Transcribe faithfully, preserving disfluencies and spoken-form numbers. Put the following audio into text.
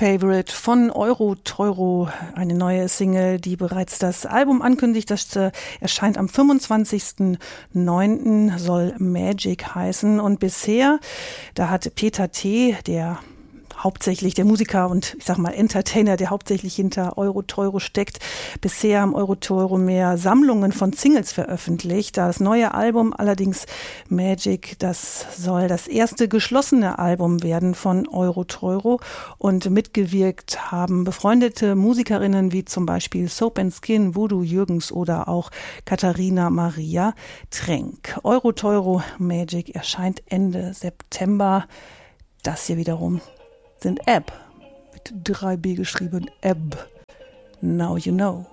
Favorite von Euro Teuro, eine neue Single, die bereits das Album ankündigt. Das äh, erscheint am fünfundzwanzigsten neunten, soll Magic heißen. Und bisher, da hat Peter T., der hauptsächlich der Musiker und ich sag mal Entertainer, der hauptsächlich hinter Euro Teuro steckt, bisher haben Euro Teuro mehr Sammlungen von Singles veröffentlicht. Das neue Album allerdings Magic, das soll das erste geschlossene Album werden von Euro Teuro, und mitgewirkt haben befreundete Musikerinnen wie zum Beispiel Soap and Skin, Voodoo Jürgens oder auch Katharina Maria Trenk. Euro Teuro Magic erscheint Ende September. Das hier wiederum sind Ebb, mit drei B geschrieben, Ebb. Now you know.